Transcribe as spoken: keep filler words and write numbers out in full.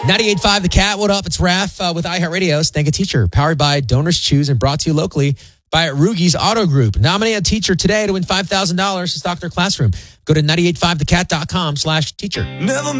ninety-eight point five The Cat. What up? It's Raph uh, with iHeartRadio. Thank a Teacher, powered by Donors Choose and brought to you locally by Rugi's Auto Group. Nominate a teacher today to win five thousand dollars to stock their classroom. Go to ninety-eight point five the cat dot com slash teacher. Never